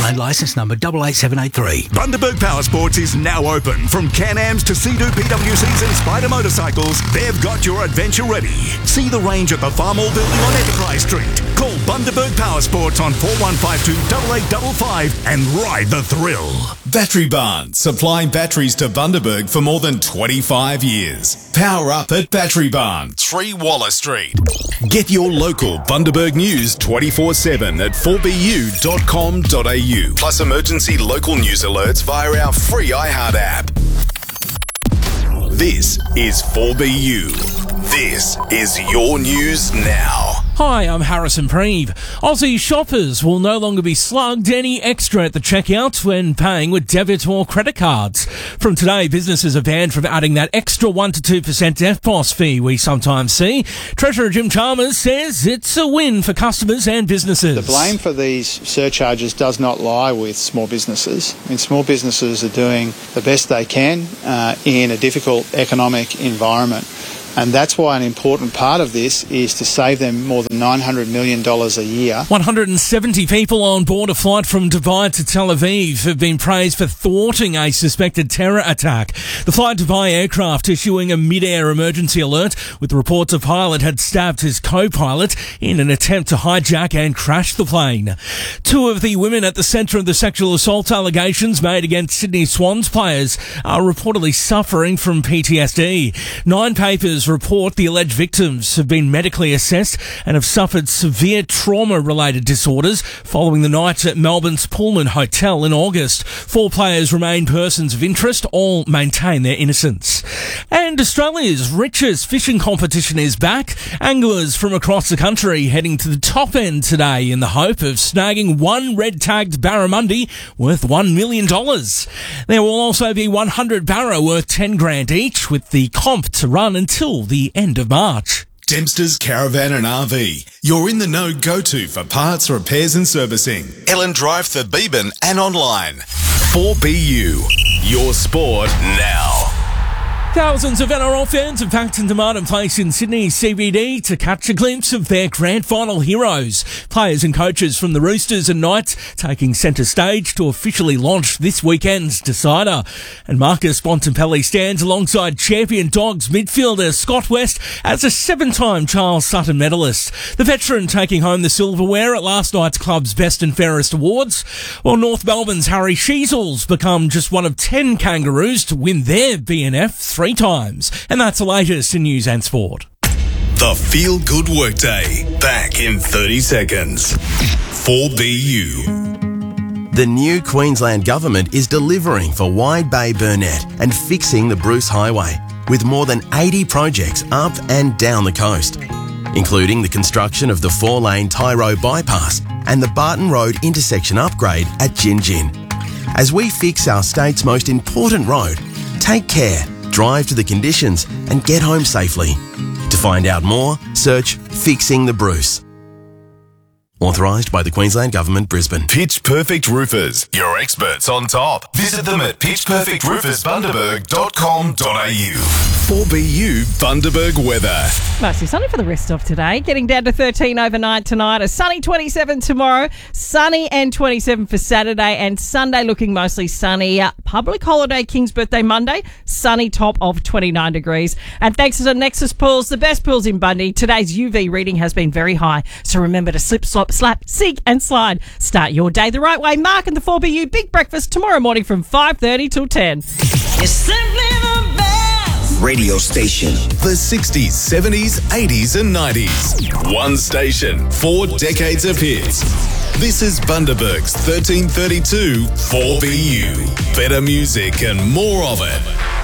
Queensland licence number 88783. Bundaberg Power Sports is now open. From Can-Ams to Sea-Doo PWCs and Spider motorcycles, they've got your adventure ready. See the range at the Farmall building on Enterprise Street. Call Bundaberg Power Sports on 4152 8855 and ride the thrill. Battery Barn, supplying batteries to Bundaberg for more than 25 years. Power up at Battery Barn, 3 Waller Street. Get your local Bundaberg news 24/7 at 4bu.com.au. Plus emergency local news alerts via our free iHeart app. This is 4BU. This is your news now. Hi, I'm Harrison Preeve. Aussie shoppers will no longer be slugged any extra at the checkout when paying with debit or credit cards. From today, businesses are banned from adding that extra 1 to 2% EFTPOS fee we sometimes see. Treasurer Jim Chalmers says it's a win for customers and businesses. The blame for these surcharges does not lie with small businesses. I mean, small businesses are doing the best they can in a difficult economic environment. And that's why an important part of this is to save them more than $900 million a year. 170 people on board a flight from Dubai to Tel Aviv have been praised for thwarting a suspected terror attack. The Flight Dubai aircraft issuing a mid-air emergency alert with reports a pilot had stabbed his co-pilot in an attempt to hijack and crash the plane. 2 of the women at the centre of the sexual assault allegations made against Sydney Swans players are reportedly suffering from PTSD. 9 papers report the alleged victims have been medically assessed and have suffered severe trauma-related disorders following the night at Melbourne's Pullman Hotel in August. 4 players remain persons of interest, all maintain their innocence. And Australia's richest fishing competition is back. Anglers from across the country heading to the top end today in the hope of snagging 1 red-tagged barramundi worth $1 million. There will also be 100 barra worth 10 grand each, with the comp to run until the end of March. Dempster's Caravan and RV. You're in the know go-to for parts, repairs and servicing. Ellen Drive, Thurbeban and online. 4BU. Your sport now. Thousands of NRL fans have packed into Martin Place in Sydney CBD to catch a glimpse of their grand final heroes. Players and coaches from the Roosters and Knights taking centre stage to officially launch this weekend's decider. And Marcus Bontempelli stands alongside champion Dogs midfielder Scott West as a 7-time Charles Sutton medalist. The veteran taking home the silverware at last night's club's Best and Fairest Awards, while North Melbourne's Harry Sheasels become just one of 10 Kangaroos to win their BNF 3 times. And that's the latest in news and sport. The Feel Good Workday. Back in 30 seconds. 4BU. The new Queensland Government is delivering for Wide Bay Burnett and fixing the Bruce Highway, with more than 80 projects up and down the coast, including the construction of the 4-lane Tyro bypass and the Barton Road intersection upgrade at Gin Gin. As we fix our state's most important road, take care, drive to the conditions and get home safely. To find out more, search Fixing the Bruce. Authorised by the Queensland Government, Brisbane. Pitch Perfect Roofers. Your experts on top. Visit them at pitchperfectroofersbundaberg.com.au. 4BU Bundaberg weather. Mostly sunny for the rest of today. Getting down to 13 overnight tonight. A sunny 27 tomorrow. Sunny and 27 for Saturday. And Sunday looking mostly sunny. Public holiday, King's birthday Monday. Sunny top of 29 degrees. And thanks to Nexus Pools, the best pools in Bundy, today's UV reading has been very high. So remember to slip, slap, sink and slide. Start your day the right way. Mark and the 4BU Big Breakfast tomorrow morning from 5:30 till 10. You're simply the best radio station. The 60s, 70s, 80s and 90s. One station, 4 decades of hits. This is Bundaberg's 1332 4BU. Better music and more of it.